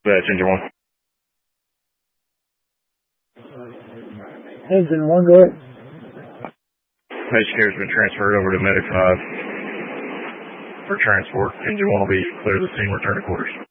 dispatch, engine 1. Engine 1, go ahead. Patient care has been transferred over to Medic 5 for transport. Engine 1 will be clear to the scene, return to quarters.